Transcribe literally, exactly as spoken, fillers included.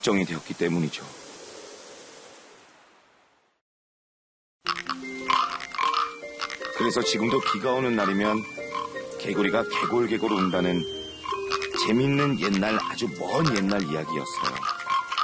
정이 되었기 때문이죠. 그래서 지금도 비가 오는 날이면 개구리가 개골개골 운다는 재밌는 옛날, 아주 먼 옛날 이야기였어요.